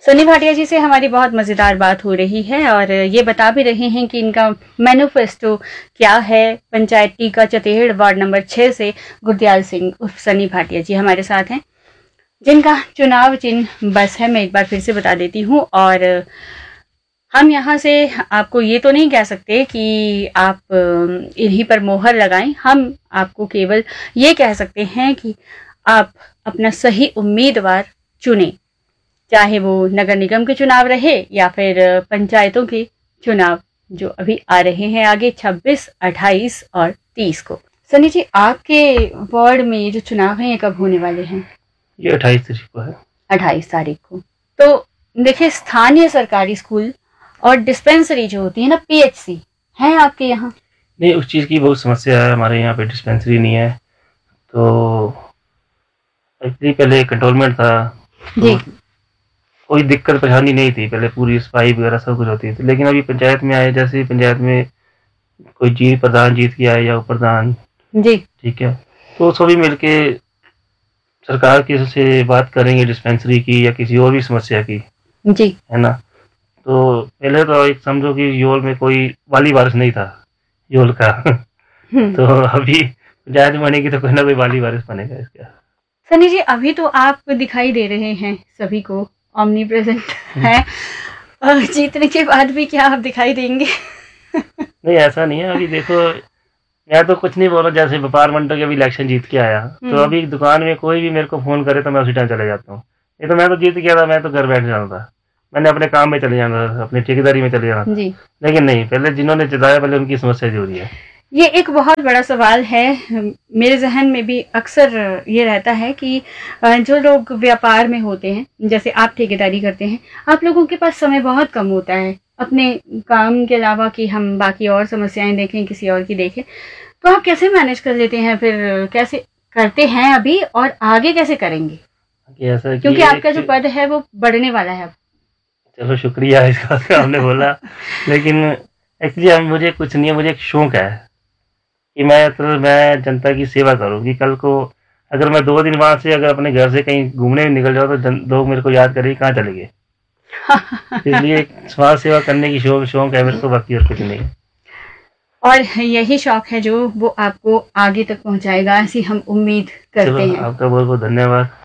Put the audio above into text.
सनी भाटिया जी से हमारी बहुत मज़ेदार बात हो रही है और ये बता भी रहे हैं कि इनका मैनिफेस्टो क्या है। पंचायत टीका चतेहड़ वार्ड नंबर 6 से गुरदयाल सिंह उर्फ सनी भाटिया जी हमारे साथ हैं, जिनका चुनाव चिन्ह बस है। मैं एक बार फिर से बता देती हूँ। और हम यहाँ से आपको ये तो नहीं कह सकते कि आप इन्हीं पर मोहर लगाएं। हम आपको केवल ये कह सकते हैं कि आप अपना सही उम्मीदवार चुनें, चाहे वो नगर निगम के चुनाव रहे या फिर पंचायतों के चुनाव जो अभी आ रहे हैं आगे 26, 28 और 30 को। सनी जी, आपके वार्ड में ये जो चुनाव हैं ये कब होने वाले हैं? ये 28 तारीख को है। 28 तारीख को। तो देखिए, स्थानीय सरकारी स्कूल और डिस्पेंसरी जो होती है ना, पीएचसी, है आपके यहाँ? नहीं, उस चीज़ की बहुत समस्या है। हमारे यहाँ पे डिस्पेंसरी नहीं है। तो एक्चुअली पहले कंटोनमेंट था तो कोई दिक्कत परेशानी नहीं थी। पहले पूरी सफाई वगैरह सब कुछ होती थी। लेकिन अभी पंचायत में आए, जैसे पंचायत में कोई प्रधान जीत के आए या प्रधान जी, ठीक है, तो सभी मिलके सरकार की से बात करेंगे डिस्पेंसरी की या किसी और भी समस्या की, जी, है ना। तो पहले तो एक समझो कि योल में कोई वाली वारिस नहीं था योल का तो अभी पंचायत बनेगी तो कोई ना कोई वाली वारिस बनेगा इसका। सनी जी, अभी तो आप दिखाई दे रहे हैं सभी को, ऑमनी प्रेजेंट है। जीतने के बाद भी क्या आप दिखाई देंगे? नहीं, ऐसा नहीं है। अभी देखो, मैं तो कुछ नहीं बोल रहा। जैसे व्यापार मंडल के भी इलेक्शन जीत के आया, तो अभी दुकान में कोई भी मेरे को फोन करे तो मैं उसी टाइम चले जाता हूँ। ये तो मैं तो जीत गया था, मैं तो घर बैठ जाना था, मैंने अपने काम में चले जाना था, अपनी ठेकेदारी में चले जाना था। लेकिन नहीं, पहले जिन्होंने जिताया पहले उनकी समस्या जरूरी है। ये एक बहुत बड़ा सवाल है। मेरे जहन में भी अक्सर ये रहता है कि जो लोग व्यापार में होते हैं, जैसे आप ठेकेदारी करते हैं, आप लोगों के पास समय बहुत कम होता है अपने काम के अलावा कि हम बाकी और समस्याएं देखें, किसी और की देखें। तो आप कैसे मैनेज कर लेते हैं, फिर कैसे करते हैं अभी और आगे कैसे करेंगे? क्योंकि आपका जो पद है वो बढ़ने वाला है अब। चलो शुक्रिया इसका आपने बोला। लेकिन एक्चुअली मुझे कुछ नहीं है, मुझे एक शौक है कि मैं जनता की सेवा करूँ। कि कल को अगर मैं 2 दिन वहां से अगर अपने घर से कहीं घूमने भी निकल जाऊँ तो लोग मेरे को याद करें कहाँ चले गए। इसलिए समाज सेवा करने की शौक है मेरे को, बाकी और कुछ नहीं है। और यही शौक है जो वो आपको आगे तक पहुंचाएगा, ऐसी हम उम्मीद करते हैं। आपका बहुत बहुत धन्यवाद।